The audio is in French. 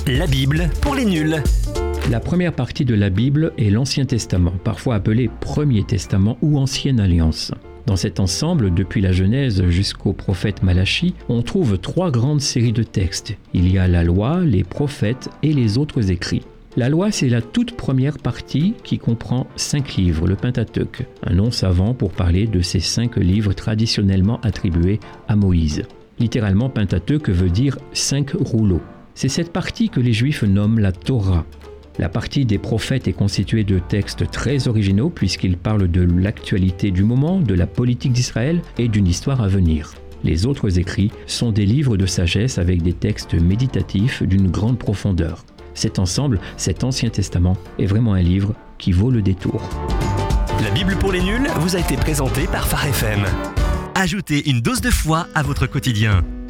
La Bible pour les nuls. La première partie de la Bible est l'Ancien Testament, parfois appelé Premier Testament ou Ancienne Alliance. Dans cet ensemble, depuis la Genèse jusqu'au prophète Malachie, on trouve 3 grandes séries de textes. Il y a la loi, les prophètes et les autres écrits. La loi, c'est la toute première partie qui comprend 5 livres, le Pentateuque, un nom savant pour parler de ces 5 livres traditionnellement attribués à Moïse. Littéralement, Pentateuque veut dire 5 rouleaux. C'est cette partie que les Juifs nomment la Torah. La partie des prophètes est constituée de textes très originaux puisqu'ils parlent de l'actualité du moment, de la politique d'Israël et d'une histoire à venir. Les autres écrits sont des livres de sagesse avec des textes méditatifs d'une grande profondeur. Cet ensemble, cet Ancien Testament, est vraiment un livre qui vaut le détour. La Bible pour les nuls vous a été présentée par Phare FM. Ajoutez une dose de foi à votre quotidien.